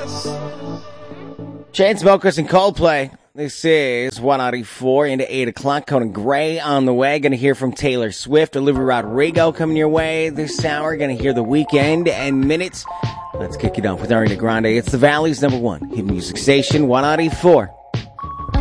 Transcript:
Chainsmokers and Coldplay. This is 194 into 8 o'clock. Conan Gray on the way. Going to hear from Taylor Swift. Olivia Rodrigo coming your way this hour. Going to hear The Weeknd and Minutes. Let's kick it off with Ariana Grande. It's the Valley's #1 hit music station, 194